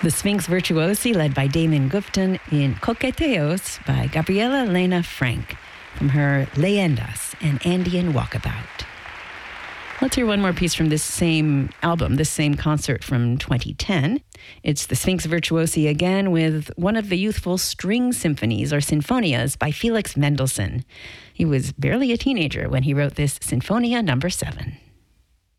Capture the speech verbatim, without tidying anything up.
The Sphinx Virtuosi, led by Damon Gupton, in Coqueteos by Gabriela Lena Frank, from her Leyendas, an Andean Walkabout. Let's hear one more piece from this same album, this same concert from twenty ten. It's the Sphinx Virtuosi again, with one of the youthful string symphonies or sinfonias by Felix Mendelssohn. He was barely a teenager when he wrote this Sinfonia number seven.